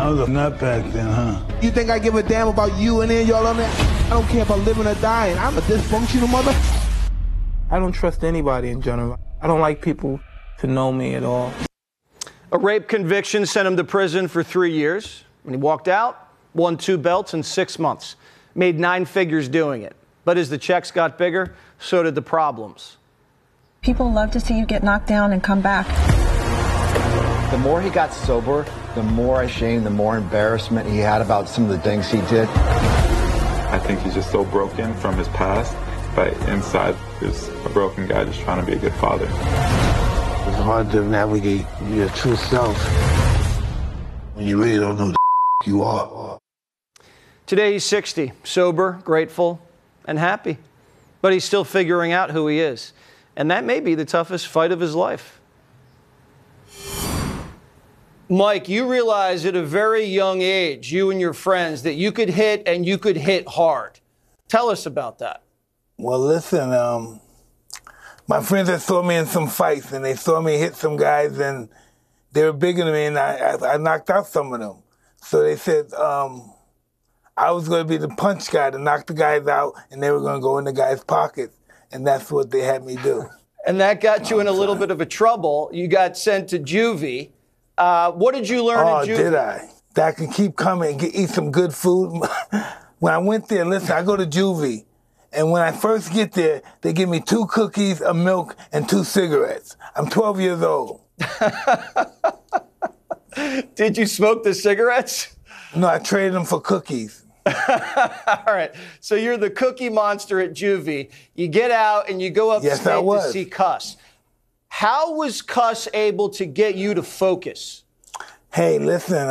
I was a nutbag then, huh? You think I give a damn about you and then y'all on there? I don't care about living or dying. I'm a dysfunctional mother. I don't trust anybody in general. I don't like people to know me at all. A rape conviction sent him to prison for 3 years. When he walked out, won 2 belts in 6 months. Made 9 figures doing it. But as the checks got bigger, so did the problems. People love to see you get knocked down and come back. The more he got sober, the more shame, the more embarrassment he had about some of the things he did. I think he's just so broken from his past, but inside there's a broken guy just trying to be a good father. It's hard to navigate your true self when you really don't know who the you are. Today he's 60, sober, grateful, and happy. But he's still figuring out who he is. And that may be the toughest fight of his life. Mike, you realize at a very young age, you and your friends, that you could hit and you could hit hard. Tell us about that. Well, listen, my friends that saw me in some fights, and they saw me hit some guys, and they were bigger than me, and I knocked out some of them. So they said I was going to be the punch guy to knock the guys out, and they were going to go in the guys' pockets, and that's what they had me do. And that got you in a little bit of a trouble. You got sent to juvie. What did you learn at juvie? Oh, did I? That I can keep coming and eat some good food. When I went there, listen, I go to juvie. And when I first get there, they give me 2 cookies, a milk, and 2 cigarettes. I'm 12 years old. Did you smoke the cigarettes? No, I traded them for cookies. All right. So you're the cookie monster at juvie. You get out and you go upstate to see Cuss. How was Cuss able to get you to focus? Hey, listen,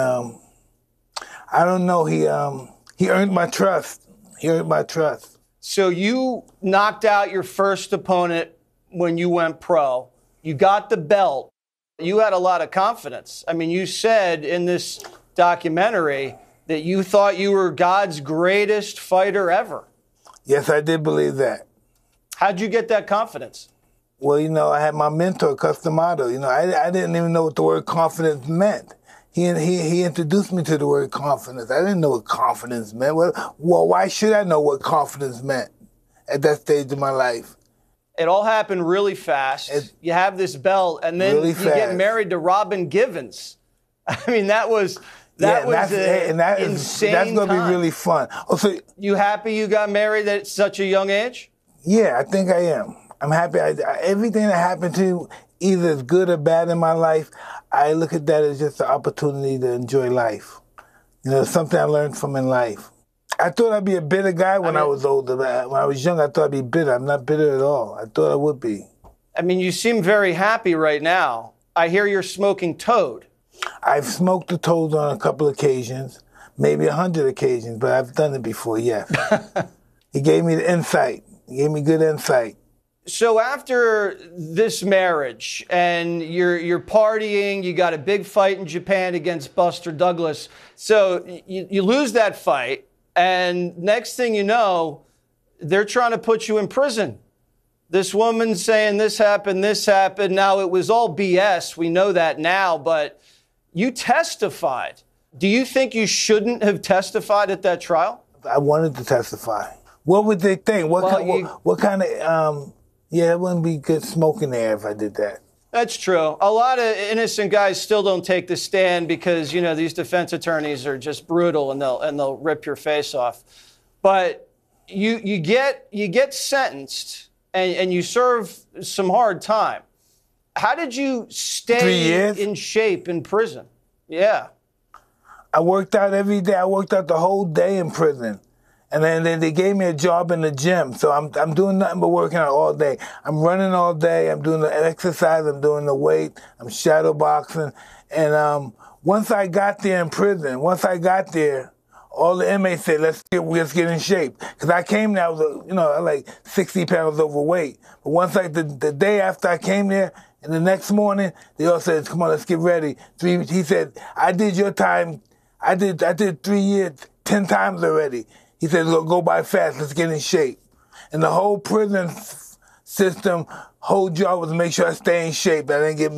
I don't know. He earned my trust. He earned my trust. So you knocked out your first opponent when you went pro. You got the belt. You had a lot of confidence. I mean, you said in this documentary that you thought you were God's greatest fighter ever. Yes, I did believe that. How'd you get that confidence? Well, you know, I had my mentor, Cus D'Amato. You know, I didn't even know what the word confidence meant. He introduced me to the word confidence. I didn't know what confidence meant. Well, why should I know what confidence meant at that stage of my life? It all happened really fast. You have this belt, and then you get married to Robin Givens. I mean, that was insane. That's going to be really fun. Oh, so you happy you got married at such a young age? Yeah, I think I am. I'm happy. Everything that happened to me, either is good or bad in my life, I look at that as just an opportunity to enjoy life. You know, something I learned from in life. I thought I'd be a bitter guy when I was older. When I was young, I thought I'd be bitter. I'm not bitter at all. I thought I would be. I mean, you seem very happy right now. I hear you're smoking toad. I've smoked the toad on a couple occasions, maybe 100 occasions, but I've done it before, yes. He gave me the insight. He gave me good insight. So after this marriage and you're partying, you got a big fight in Japan against Buster Douglas. So you lose that fight, and next thing you know, they're trying to put you in prison. This woman's saying this happened. Now, it was all BS. We know that now, but you testified. Do you think you shouldn't have testified at that trial? I wanted to testify. What would they think? What kind of... Yeah, it wouldn't be good smoke in the air if I did that. That's true. A lot of innocent guys still don't take the stand because, you know, these defense attorneys are just brutal and they'll rip your face off. But you get sentenced and you serve some hard time. How did you stay in shape in prison? Yeah. I worked out every day. I worked out the whole day in prison. And then they gave me a job in the gym. So I'm doing nothing but working out all day. I'm running all day. I'm doing the exercise. I'm doing the weight. I'm shadow boxing. And once I got there in prison, all the inmates said, let's get in shape. Because I came there, I was, like 60 pounds overweight. But once the day after I came there, and the next morning, they all said, come on, let's get ready. He said, I did your time. I did 3 years, 10 times already. He said, go by fast, let's get in shape. And the whole prison system, whole job was to make sure I stay in shape. I didn't get